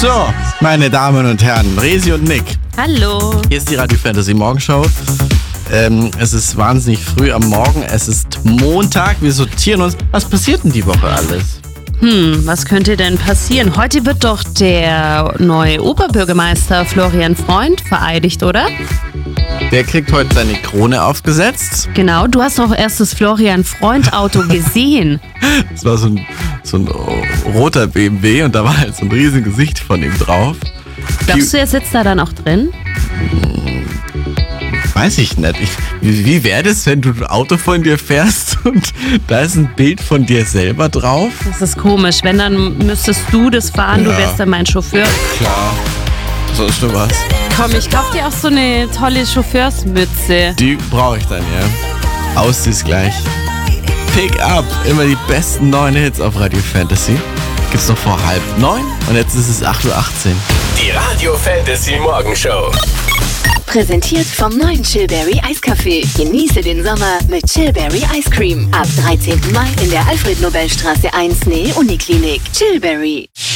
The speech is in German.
So, meine Damen und Herren, Resi und Nick. Hallo. Hier ist die Radio Fantasy Morgenshow. Es ist wahnsinnig früh am Morgen. Es ist Montag. Wir sortieren uns. Was passiert denn die Woche alles? Was könnte denn passieren? Heute wird doch der neue Oberbürgermeister Florian Freund vereidigt, oder? Der kriegt heute seine Krone aufgesetzt. Genau, du hast doch erst das Florian Freund Auto gesehen. Das war so ein roter BMW und da war halt so ein riesiges Gesicht von ihm drauf. Glaubst du, er sitzt da dann auch drin? Weiß ich nicht. Wie wäre das, wenn du ein Auto von dir fährst und da ist ein Bild von dir selber drauf? Das ist komisch. Wenn, dann müsstest du das fahren, Ja. Du wärst dann mein Chauffeur. Klar. Sonst nur was. Komm, ich kauf dir auch so eine tolle Chauffeursmütze. Die brauche ich dann, ja. Aus ist gleich. Pick up. Immer die besten neuen Hits auf Radio Fantasy. Gibt's noch vor 8:30 und jetzt ist es 8:18 Uhr. Die Radio Fantasy Morgenshow. Präsentiert vom neuen Chillberry Eiskaffee. Genieße den Sommer mit Chillberry Ice Cream. Ab 13. Mai in der Alfred-Nobel-Straße 1 Nähe Uniklinik. Chillberry.